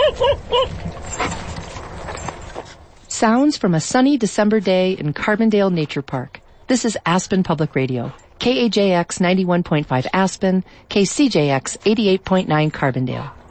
Sounds from a sunny December day in Carbondale Nature Park. This is Aspen Public Radio, KAJX 91.5 Aspen, KCJX 88.9 Carbondale.